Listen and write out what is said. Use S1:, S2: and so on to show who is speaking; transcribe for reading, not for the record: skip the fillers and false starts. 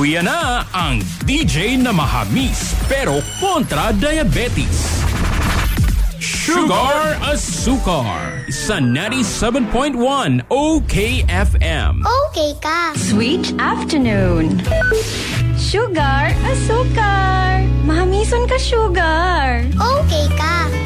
S1: Luya na ang DJ na mahamis pero kontra diabetes. Sugar Asukar sa 97.1 OKFM.
S2: Okay ka.
S3: Sweet afternoon. Sugar Asukar. Mahamison ka, sugar.
S2: Okay ka.